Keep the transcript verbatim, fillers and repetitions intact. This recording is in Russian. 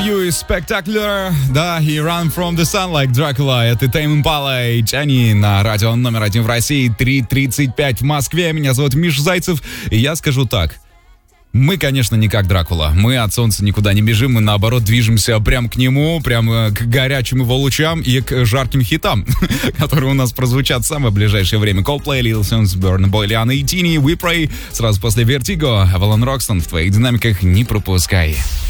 You is Spectacular, да, и Run from the Sun like Dracula. Это Tame Impala и Джани на радио номер один в России, три тридцать пять в Москве. Меня зовут Миша Зайцев, и я скажу так. Мы, конечно, не как Дракула. Мы от солнца никуда не бежим, мы, наоборот, движемся прямо к нему, прямо к горячим его лучам и к жарким хитам, которые у нас прозвучат в самое ближайшее время. Coldplay, Little Sims, Burna Boy, Liana и Tini, We Pray. Сразу после Vertigo, Avalon Roxton в твоих динамиках не пропускай.